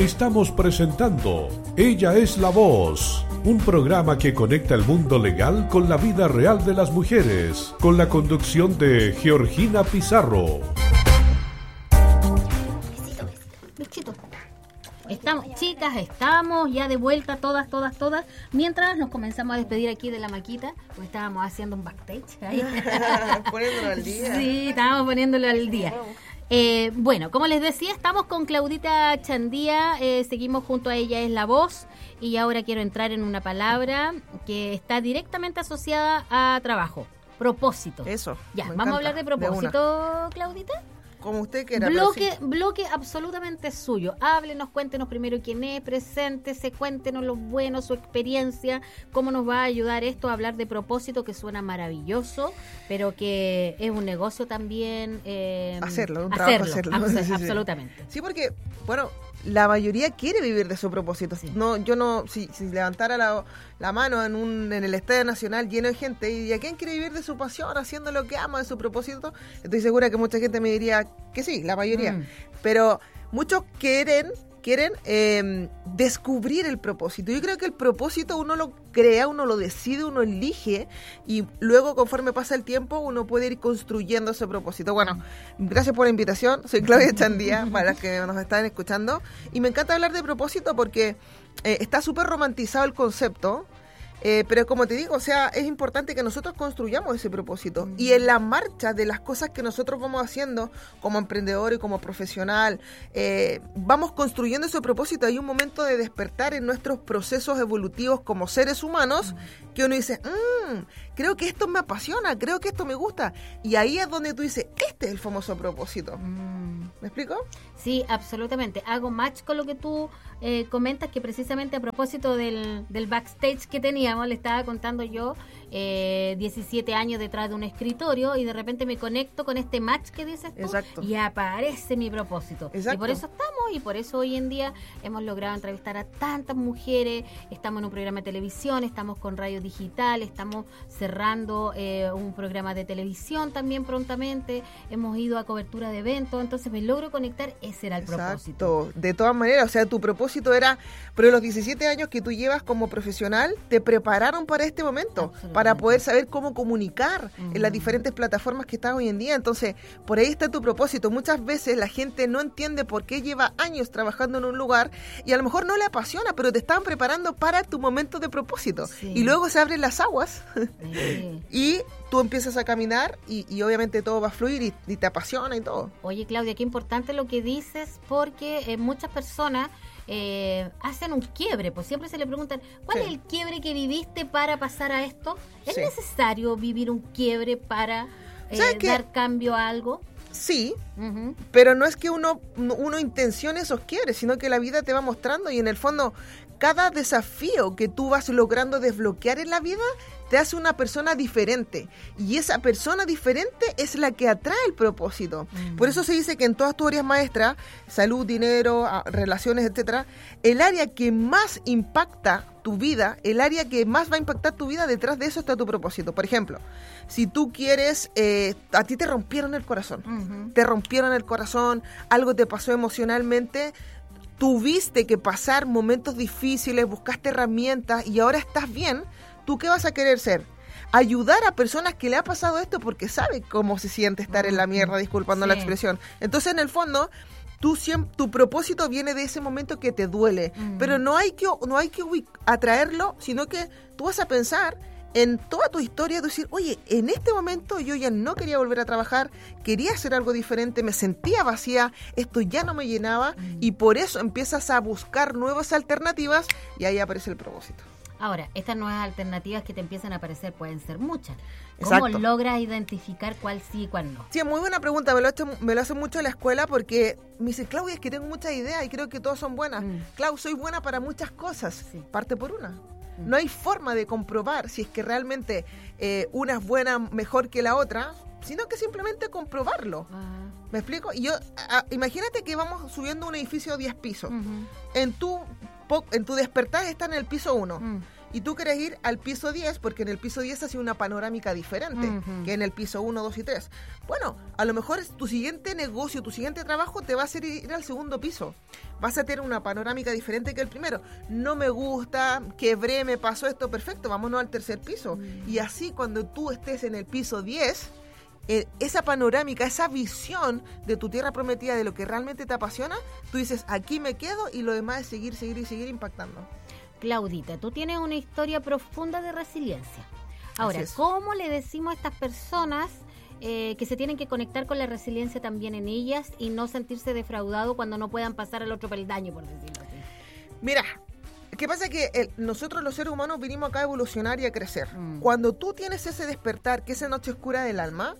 Estamos presentando Ella es la Voz, un programa que conecta el mundo legal con la vida real de las mujeres, con la conducción de Georgina Pizarro. Bichito. Estamos ya de vuelta todas. Mientras nos comenzamos a despedir aquí de la maquita, pues estábamos haciendo un backstage. Poniéndolo al día. Sí, estábamos poniéndolo al día. Bueno, como les decía, estamos con Claudita Chandía, seguimos junto a Ella es la Voz, y ahora quiero entrar en una palabra que está directamente asociada a trabajo: propósito. Eso. Ya, vamos a hablar de propósito, Claudita. Como usted quiera. Bloque absolutamente suyo. Háblenos, cuéntenos primero quién es, preséntese, cuéntenos lo bueno, su experiencia, cómo nos va a ayudar esto a hablar de propósito, que suena maravilloso, pero que es un negocio también. Hacerlo. Absolutamente. Sí, porque, bueno, la mayoría quiere vivir de su propósito. Sí. Si levantara la mano en el Estadio Nacional lleno de gente y ¿a quién quiere vivir de su pasión, haciendo lo que ama, de su propósito? Estoy segura que mucha gente me diría que sí, la mayoría. Pero muchos quieren descubrir el propósito. Yo creo que el propósito uno lo crea, uno lo decide, uno elige, y luego, conforme pasa el tiempo, uno puede ir construyendo ese propósito. Bueno, gracias por la invitación. Soy Claudia Chandía, para las que nos están escuchando, y me encanta hablar de propósito porque está súper romantizado el concepto. Pero como te digo, o sea, es importante que nosotros construyamos ese propósito, y en la marcha de las cosas que nosotros vamos haciendo como emprendedor y como profesional, vamos construyendo ese propósito. Hay un momento de despertar en nuestros procesos evolutivos como seres humanos que uno dice, creo que esto me apasiona, creo que esto me gusta, y ahí es donde tú dices, este es el famoso propósito. ¿Me explico? Sí, absolutamente. Hago match con lo que tú comentas, que precisamente a propósito del backstage que teníamos, le estaba contando yo, 17 años detrás de un escritorio, y de repente me conecto con este match que dices tú. Exacto. Y aparece mi propósito. Exacto. Y por eso estamos, y por eso hoy en día hemos logrado entrevistar a tantas mujeres. Estamos en un programa de televisión, estamos con radio digital, estamos cerrando un programa de televisión también prontamente, hemos ido a cobertura de eventos, entonces me logro conectar. Ese era el propósito. Exacto. De todas maneras, o sea, tu propósito era, pero los 17 años que tú llevas como profesional te prepararon para este momento, para poder saber cómo comunicar en las diferentes plataformas que están hoy en día. Entonces, por ahí está tu propósito. Muchas veces la gente no entiende por qué lleva años trabajando en un lugar y a lo mejor no le apasiona, pero te estaban preparando para tu momento de propósito. Sí. Y luego se abren las aguas y tú empiezas a caminar y obviamente todo va a fluir y te apasiona y todo. Oye, Claudia, qué importante lo que dices, porque muchas personas hacen un quiebre, pues siempre se le preguntan, ¿cuál es el quiebre que viviste para pasar a esto? ¿Es necesario vivir un quiebre para dar cambio a algo? Sí, pero no es que uno intencione esos quiebres, sino que la vida te va mostrando, y en el fondo cada desafío que tú vas logrando desbloquear en la vida te hace una persona diferente, y esa persona diferente es la que atrae el propósito. Por eso se dice que en todas tus áreas maestras, salud, dinero, relaciones, etcétera, el área que más impacta tu vida, el área que más va a impactar tu vida, detrás de eso está tu propósito. Por ejemplo, si tú quieres, a ti te rompieron el corazón, algo te pasó emocionalmente, tuviste que pasar momentos difíciles, buscaste herramientas y ahora estás bien. ¿Tú qué vas a querer ser? Ayudar a personas que le ha pasado esto, porque sabe cómo se siente estar en la mierda, disculpando la expresión. Entonces, en el fondo, tu propósito viene de ese momento que te duele, pero no hay que atraerlo, sino que tú vas a pensar en toda tu historia, decir, oye, en este momento yo ya no quería volver a trabajar, quería hacer algo diferente, me sentía vacía, esto ya no me llenaba, y por eso empiezas a buscar nuevas alternativas, y ahí aparece el propósito. Ahora, estas nuevas alternativas que te empiezan a aparecer pueden ser muchas. ¿Cómo logras identificar cuál sí y cuál no? Sí, muy buena pregunta. Me lo hacen mucho en la escuela, porque me dice, Claudia, es que tengo muchas ideas y creo que todas son buenas. Clau, soy buena para muchas cosas. Sí. Parte por una. No hay forma de comprobar si es que realmente una es buena mejor que la otra, sino que simplemente comprobarlo. ¿Me explico? Y yo, imagínate que vamos subiendo un edificio de 10 pisos. En tu despertar está en el piso 1. y tú quieres ir al piso 10 porque en el piso 10 ha sido una panorámica diferente que en el piso 1, 2 y 3. Bueno, a lo mejor tu siguiente negocio, tu siguiente trabajo te va a hacer ir al segundo piso. Vas a tener una panorámica diferente que el primero. No me gusta, quebré, me pasó esto, perfecto, vámonos al tercer piso. Y así cuando tú estés en el piso 10, esa panorámica, esa visión de tu tierra prometida, de lo que realmente te apasiona, tú dices, aquí me quedo y lo demás es seguir impactando. Claudita, tú tienes una historia profunda de resiliencia. Ahora, ¿cómo le decimos a estas personas que se tienen que conectar con la resiliencia también en ellas y no sentirse defraudados cuando no puedan pasar al otro peldaño, por decirlo así? Mira, ¿qué pasa? Que nosotros los seres humanos vinimos acá a evolucionar y a crecer. Cuando tú tienes ese despertar, que es esa noche oscura del alma,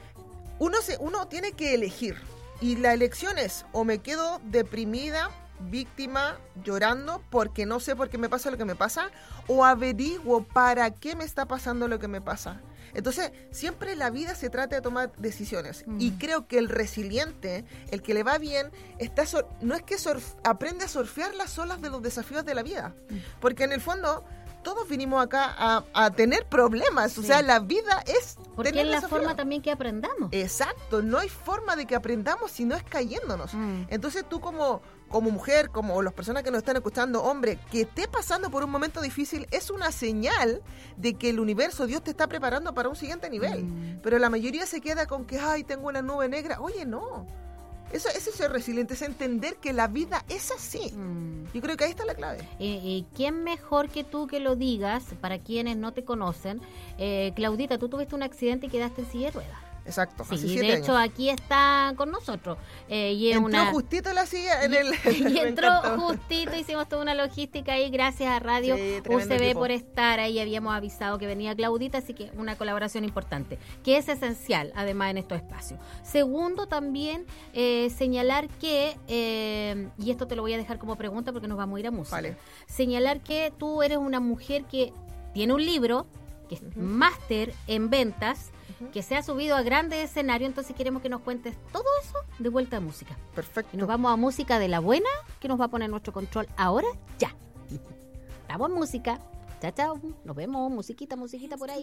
uno tiene que elegir. Y la elección es, o me quedo deprimida, víctima, llorando porque no sé por qué me pasa lo que me pasa, o averiguo para qué me está pasando lo que me pasa. Entonces, siempre en la vida se trata de tomar decisiones. Y creo que el resiliente, el que le va bien, no es que aprende a surfear las olas de los desafíos de la vida. Porque en el fondo, todos vinimos acá a tener problemas. O sea, la vida es porque tener es la desafíos. forma también que aprendamos. Exacto, no hay forma de que aprendamos si no es cayéndonos. Entonces tú como mujer, como las personas que nos están escuchando, hombre, que esté pasando por un momento difícil es una señal de que el universo, Dios te está preparando para un siguiente nivel. Pero la mayoría se queda con que, ay, tengo una nube negra. Oye, no. Eso es ser resiliente, es entender que la vida es así. Yo creo que ahí está la clave. ¿Quién mejor que tú que lo digas para quienes no te conocen? Claudita, tú tuviste un accidente y quedaste en silla de ruedas. Exacto, sí, hace y 7 de años. hecho aquí está con nosotros. Entró justito la silla en el... Y entró justito, hicimos toda una logística ahí, gracias a Radio UCB equipo. por estar ahí, habíamos avisado que venía Claudita, así que una colaboración importante, que es esencial además en estos espacios. Segundo, también señalar que, y esto te lo voy a dejar como pregunta porque nos vamos a ir a música, Vale. Señalar que tú eres una mujer que tiene un libro, que es máster en ventas, que se ha subido a grandes escenarios, entonces queremos que nos cuentes todo eso de vuelta a música. Perfecto. Y nos vamos a música de la buena, que nos va a poner nuestro control ahora, ya. Estamos en música. Chao, chao. Nos vemos. Musiquita por ahí.